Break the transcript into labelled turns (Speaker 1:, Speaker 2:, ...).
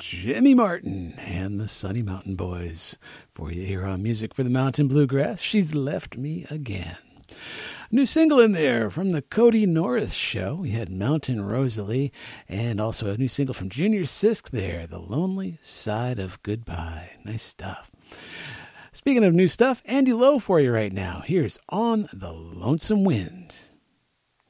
Speaker 1: Jimmy Martin and the Sunny Mountain Boys for you here on Music for the Mountain Bluegrass. She's Left Me Again. New single in there from the Cody Norris Show. We had Mountain Rosalie, and also a new single from Junior Sisk there, The Lonely Side of Goodbye. Nice stuff. Speaking of new stuff, Andy Lowe for you right now. Here's On the Lonesome Wind.